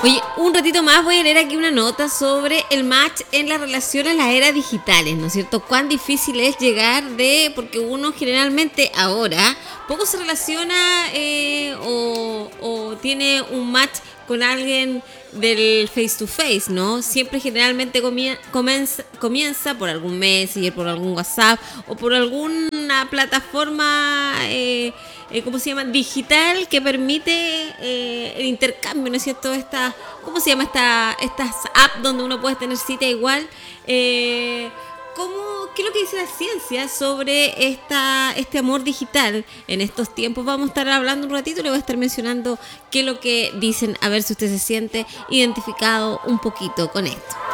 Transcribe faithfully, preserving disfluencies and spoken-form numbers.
Oye, un ratito más voy a leer aquí una nota sobre el match en las relaciones en las eras digitales, ¿no es cierto? Cuán difícil es llegar de, porque uno generalmente ahora poco se relaciona eh, o, o tiene un match con alguien del face to face, ¿no? Siempre generalmente comie- comienza, comienza por algún Messenger, por algún WhatsApp o por alguna plataforma, eh, eh, ¿cómo se llama? Digital que permite eh, el intercambio, ¿no es cierto? Esta, ¿cómo se llama? Esta, estas apps donde uno puede tener cita igual. Eh, ¿Cómo, ¿Qué es lo que dice la ciencia sobre esta, este amor digital en estos tiempos? Vamos a estar hablando un ratito y le voy a estar mencionando qué es lo que dicen, a ver si usted se siente identificado un poquito con esto.